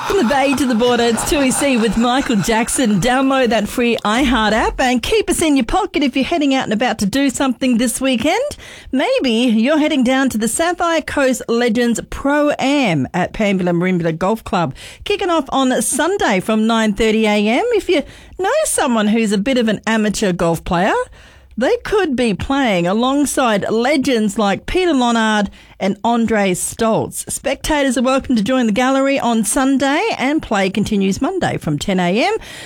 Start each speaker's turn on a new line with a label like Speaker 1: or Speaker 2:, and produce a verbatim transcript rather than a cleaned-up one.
Speaker 1: From the Bay to the Border, it's two E C with Michael Jackson. Download that free iHeart app and keep us in your pocket if you're heading out and about to do something this weekend. Maybe you're heading down to the Sapphire Coast Legends Pro-Am at Pambula Marimbula Golf Club, kicking off on Sunday from nine thirty a m. If you know someone who's a bit of an amateur golf player, they could be playing alongside legends like Peter Lonard and Andre Stoltz. Spectators are welcome to join the gallery on Sunday, and play continues Monday from ten a m.